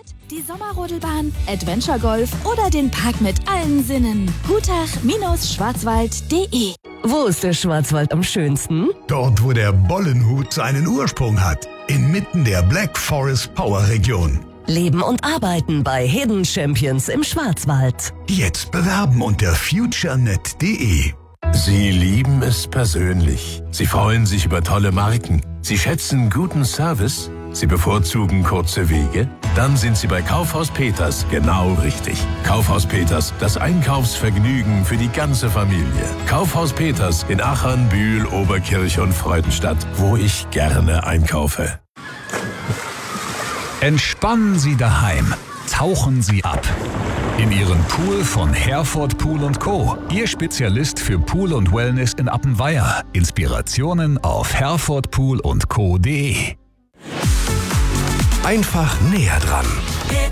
Die Sommerrodelbahn, Adventure Golf oder den Park mit allen Sinnen. Gutach-schwarzwald.de. Wo ist der Schwarzwald am schönsten? Dort, wo der Bollenhut seinen Ursprung hat. Inmitten der Black Forest Power Region. Leben und arbeiten bei Hidden Champions im Schwarzwald. Jetzt bewerben unter futurenet.de. Sie lieben es persönlich. Sie freuen sich über tolle Marken. Sie schätzen guten Service. Sie bevorzugen kurze Wege? Dann sind Sie bei Kaufhaus Peters genau richtig. Kaufhaus Peters, das Einkaufsvergnügen für die ganze Familie. Kaufhaus Peters in Achern, Bühl, Oberkirch und Freudenstadt, wo ich gerne einkaufe. Entspannen Sie daheim. Tauchen Sie ab. In Ihren Pool von Herford Pool & Co. Ihr Spezialist für Pool und Wellness in Appenweier. Inspirationen auf herfordpoolundco.de. Einfach näher dran.